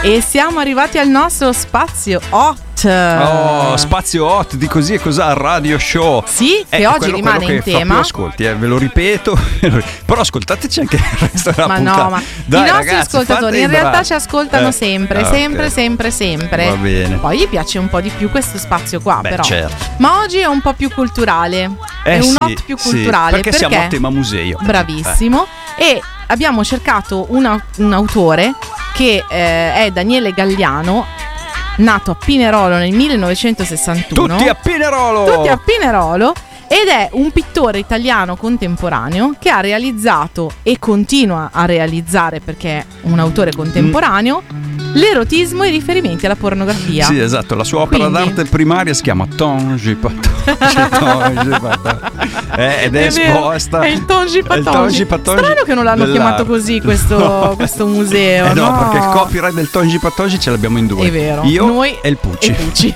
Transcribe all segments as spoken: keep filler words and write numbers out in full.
E siamo arrivati al nostro spazio hot. Oh, spazio hot di Così e Cos'ha Radio Show. Sì, che eh, oggi quello, rimane quello in che tema. Fa più ascolti, eh, ve lo ripeto. Però ascoltateci anche il resto della ma puntata. no, ma Dai, i nostri ragazzi, ascoltatori in fate i realtà bravi. ci ascoltano Eh, sempre, ah, sempre, ok. sempre, sempre. Va bene. Poi gli piace un po' di più questo spazio qua, Beh, però. certo. Ma oggi è un po' più culturale. Eh, è un sì, hot più sì, culturale. perché, siamo a tema museo. Bravissimo. E abbiamo cercato una- un autore che eh, è Daniele Galliano, nato a Pinerolo nel millenovecentosessantuno. Tutti a Pinerolo! Tutti a Pinerolo. Ed è un pittore italiano contemporaneo che ha realizzato e continua a realizzare, perché è un autore contemporaneo, l'erotismo e i riferimenti alla pornografia. Sì, esatto, la sua opera Quindi- d'arte primaria si chiama Tongi Patongi, Tongi Patongi. Eh, ed è, È vero, esposta. è il Tongi È il Patongi. Tongi Patongi Strano che non l'hanno dell'arte. chiamato così questo, No. questo museo. Eh no, no, perché il copyright del Tongi Patongi ce l'abbiamo in due. È vero. Io Noi e il Pucci. e Pucci.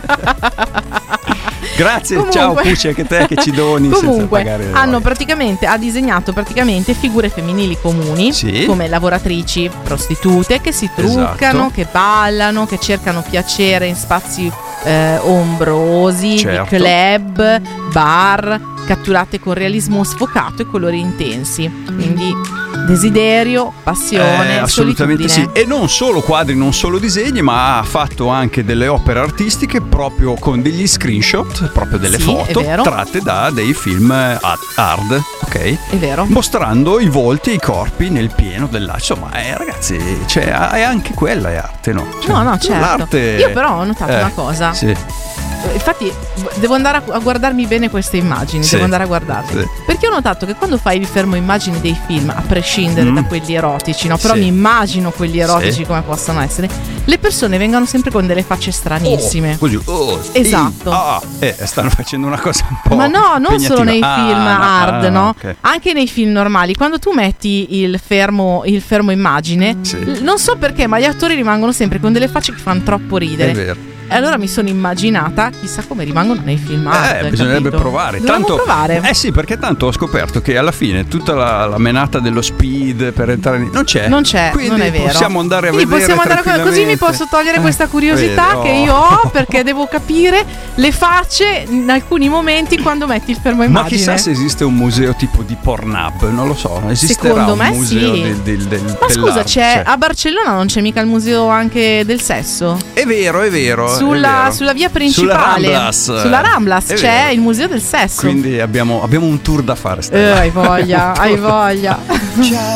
Grazie, Comunque- ciao Pucci, anche te che ci doni senza Comunque pagare. hanno praticamente ha disegnato praticamente figure femminili comuni, Sì. come lavoratrici, prostitute che si truccano, Esatto. che ballano, che cercano piacere in spazi eh, ombrosi, Certo. di club, bar, catturate con realismo sfocato e colori intensi. Quindi desiderio, passione, Eh, assolutamente solitudine. sì. E non solo quadri, non solo disegni, ma ha fatto anche delle opere artistiche proprio con degli screenshot, proprio delle Sì, foto è vero. tratte da dei film eh, hard, ok? È vero. Mostrando i volti e i corpi nel pieno della. Insomma, eh, ragazzi, cioè, è anche quella è arte, no? Cioè, No, no, certo. l'arte- Io però ho notato eh, una cosa. Sì. Infatti devo andare a, a guardarmi bene queste immagini, Sì. devo andare a guardarle. Sì. Perché ho notato che quando fai il fermo immagini dei film, a prescindere Mm. da quelli erotici, no? Però Sì. mi immagino quelli erotici Sì. come possono essere, le persone vengono sempre con delle facce stranissime. Oh, così, oh, sì. Esatto. Ah, eh, stanno facendo una cosa un po'. Ma no, non solo nei impegnativa. film Ah, hard, ah, no? ok. Anche nei film normali, quando tu metti il fermo, il fermo immagine, Sì. l- non so perché, ma gli attori rimangono sempre con delle facce che fanno troppo È ridere. vero. E allora mi sono immaginata, chissà come rimangono nei film hard. Eh, bisognerebbe capito? provare. Dovremmo Tanto, provare. Eh sì, perché tanto ho scoperto che alla fine tutta la, la menata dello speed per entrare in... non c'è. Non c'è, Quindi non è vero. possiamo andare a Quindi vedere possiamo andare a- così mi tranquillamente. posso togliere Eh, questa curiosità vedi, che oh. io ho, perché devo capire le facce in alcuni momenti quando metti il fermo Ma immagine. chissà se esiste un museo tipo di Pornhub, non lo so. Esisterà Secondo un me museo sì. del, del, del, Ma scusa, dell'arte, c'è cioè. a Barcellona non c'è mica il museo anche del sesso? È vero, è vero. è Sulla, vero. sulla via principale, Sulla Ramblas. Sulla Ramblas È c'è vero. il museo del sesso. Quindi abbiamo, abbiamo un tour da fare. Eh, Stella. hai voglia, hai voglia. Ciao.